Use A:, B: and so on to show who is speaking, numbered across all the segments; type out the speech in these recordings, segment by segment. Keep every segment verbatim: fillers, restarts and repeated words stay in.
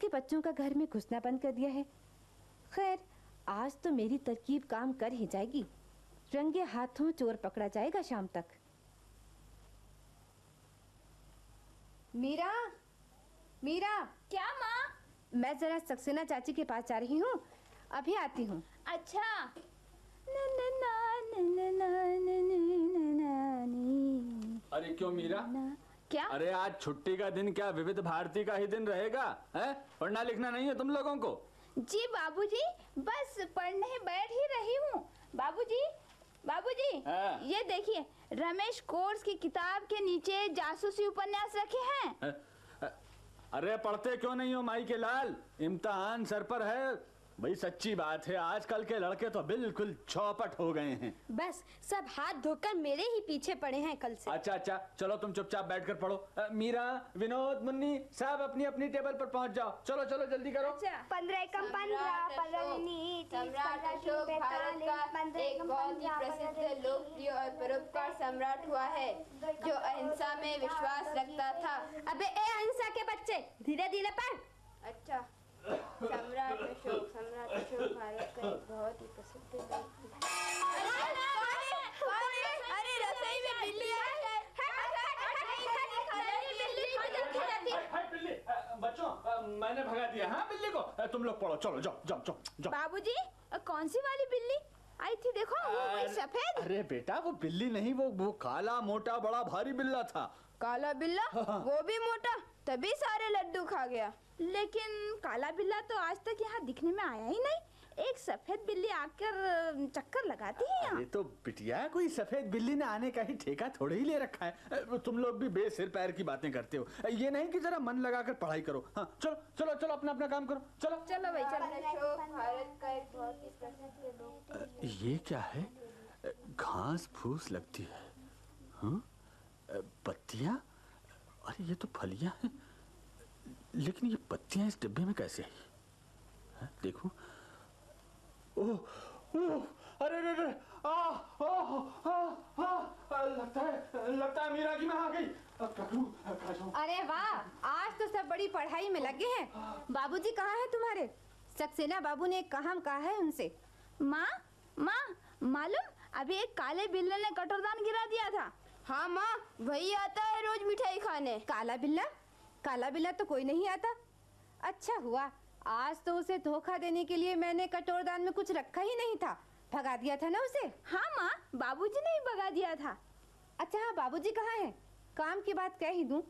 A: बच्चों का घर में घुसना बंद कर दिया है। खैर, आज तो मेरी तरकीब काम कर ही जाएगी। रंगे हाथों चोर पकड़ा जाएगा शाम तक। मीरा, मीरा।
B: क्या माँ?
A: मैं जरा सक्सेना चाची के पास जा रही हूँ, अभी आती हूँ।
B: अच्छा।
A: ना ना ना ना ना ना ना ना नी।
C: अरे क्यों मीरा?
B: क्या?
C: अरे आज छुट्टी का दिन क्या विविध भारती का ही दिन रहेगा? हैं? पढ़ना लिखना नहीं है तुम लोगों को?
B: जी बाबूजी, बस पढ़ने बैठ ही रही हूँ। बाबूजी, बाबूजी, ये देखिए, रमेश कोर्स की किताब के नीचे जासूसी उपन्यास रखे हैं।
C: है? अरे पढ़ते क्यों नहीं हो माई के लाल? इम्तिहान सर पर है। भाई सच्ची बात है, आजकल के लड़के तो बिल्कुल चौपट हो गए हैं।
A: बस सब हाथ धोकर मेरे ही पीछे पड़े हैं कल से।
C: अच्छा अच्छा, चलो तुम चुपचाप बैठकर पढ़ो। आ, मीरा, विनोद, मुन्नी, सब अपनी अपनी टेबल पर पहुंच जाओ। चलो चलो जल्दी करो।
D: पंद्रह कम पंद्रह
E: सम्राट अशोक भारत का एक बहुत ही प्रसिद्ध, लोकप्रिय और परोपकार सम्राट हुआ है जो अहिंसा में विश्वास रखता था।
A: अबे ए अहिंसा के बच्चे, धीरे धीरे पढ़।
E: अच्छा। सम्राट अशोक सम्राट अशोक भारत का एक बहुत ही प्रसिद्ध लोकप्रिय।
B: अरे रसोई में बिल्ली आई है।
C: बिल्ली, बच्चों मैंने भगा दिया। हाँ बिल्ली को। तुम लोग पढ़ो, चलो जाओ जाओ जाओ जाओ।
B: बाबूजी, कौन सी वाली बिल्ली आई थी? देखो वो वही सफेद।
C: अरे बेटा वो बिल्ली नहीं, वो वो काला मोटा बड़ा भारी बिल्ला था।
E: काला बिल्ला? वो भी मोटा, तभी सारे लड्डू खा गया।
B: लेकिन काला बिल्ला तो आज तक यहाँ दिखने में आया ही नहीं। एक सफेद बिल्ली आकर चक्कर लगाती है यहाँ।
C: अरे तो बिटिया, कोई सफेद बिल्ली ने आने का ही ठेका थोड़े ही ले रखा है। तुम लोग भी बेसिर पैर की बातें करते हो। ये नहीं कि जरा मन लगाकर पढ़ाई करो। हाँ चलो चलो चलो, अपना अपना काम करो। चलो
B: चलो भाई चलो।
E: अशोक भारत का एक बहुत ही प्रसिद्ध लोक।
C: ये क्या है? घास फूस लगती है। हाँ, पत्तियां? अरे ये तो फलियां हैं, लेकिन ये पत्तियां इस डिब्बे में कैसे आई? है? देखो। ओह ओह, अरे अरे अरे, आ ओह आ आ लगता है लगता है मीरा की मां आ गई।
A: अरे वाह, आज तो सब बड़ी पढ़ाई में लगे हैं। बाबूजी कहाँ है तुम्हारे? सक्सेना बाबू ने एक काम कहा है उनसे।
B: माँ माँ, मालूम अभी एक काले बिल्ले ने कटोरदान गिरा दिया था।
E: हाँ माँ, वही आता है रोज मिठाई खाने।
A: काला बिल्ला? काला बिल्ला तो कोई नहीं आता। अच्छा हुआ, आज तो उसे धोखा देने के लिए मैंने कटोरदान में कुछ रखा ही नहीं था। भगा दिया था ना उसे।
B: हाँ माँ, बाबूजी ने ही भगा दिया था।
A: अच्छा हाँ, बाबूजी कहाँ हैं? काम की बात कह ही दूं।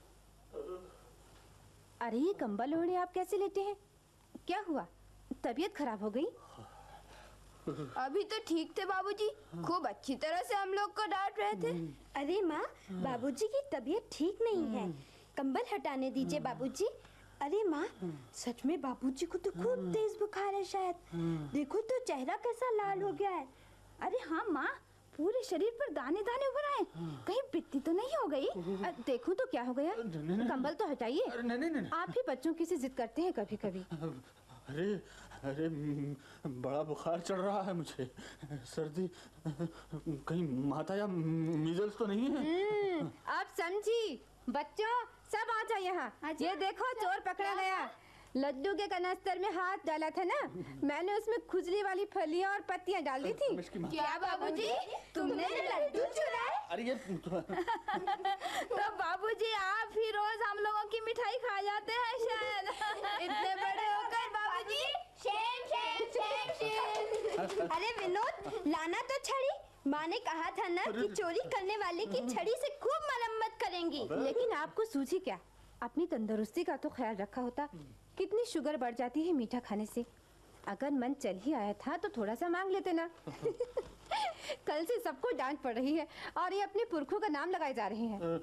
A: अरे ये कंबल ओढ़े आप कैसे लेटे हैं? क्या हुआ, तबीयत खराब हो गई?
E: अभी तो ठीक थे बाबूजी, खूब अच्छी तरह से हम लोग को डांट रहे थे।
D: अरे माँ, बाबूजी की तबीयत ठीक नहीं है, कंबल हटाने दीजिए बाबूजी। अरे माँ, सच में बाबूजी को तो खूब तेज बुखार है शायद। देखो तो चेहरा कैसा लाल हो गया है।
B: अरे हाँ माँ, पूरे शरीर पर दाने दाने उभर आए। कहीं पित्ती तो नहीं हो गई?
A: देखूं तो क्या हो गया? कंबल तो हटाइए। आप ही बच्चों की सी जिद करते हैं कभी कभी।
C: अरे अरे बड़ा बुखार चढ़ रहा है मुझे, सर्दी, कहीं माता या मीजल्स तो नहीं है?
A: आप समझी। बच्चों सब आ जाओ यहाँ। ये देखो चोर पकड़ा गया। लड्डू के कनस्तर में हाथ डाला था ना, मैंने उसमें खुजली वाली फलियां और पत्तियां डाल दी थी।
B: क्या बाबूजी, तुमने लड्डू चुराए?
C: अरे ये
B: तो बाबूजी आप ही रोज हम लोगों की मिठाई खा जाते हैं शायद।
E: इतने बड़े होकर बाबूजी।
D: Shem Shem Shem Shem. अरे विनोद, लाना तो छड़ी। माँ ने कहा था ना कि चोरी करने वाले की छड़ी से खूब मरम्मत करेंगी।
A: लेकिन आपको सूझी क्या? अपनी तंदुरुस्ती का तो ख्याल रखा होता। कितनी शुगर बढ़ जाती है मीठा खाने से। अगर मन चल ही आया था तो थोड़ा सा मांग लेते ना। कल से सबको डांट पड़ रही है और ये अपने पुरखों का नाम लगाए जा रहे हैं।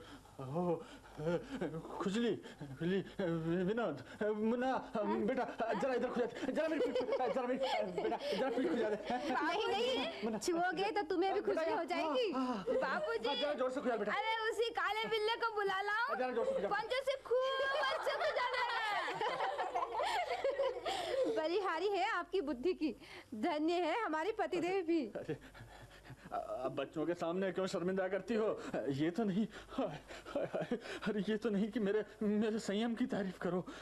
C: खुजली, खुजली, विनोद, मुन्ना, बेटा जरा इधर खुजा दे, जरा मेरी जरा मेरी बेटा जरा पीठ खुजा दे।
A: नहीं नहीं, छुओगे तो तुम्हें भी खुजली हो जाएगी।
B: बाबूजी
C: जरा जोर से खुजा बेटा।
B: अरे उसी काले बिल्ले को बुला लाओ,
C: जरा जोर से खुजा।
B: पंजों से खूब अच्छे खुजा देगा।
A: बड़ी हारी है आपकी बुद्धि की। धन्य है हमारे पतिदेव भी।
C: अब बच्चों के सामने क्यों शर्मिंदा करती हो? ये तो नहीं, अरे ये तो नहीं कि मेरे मेरे संयम की तारीफ करो।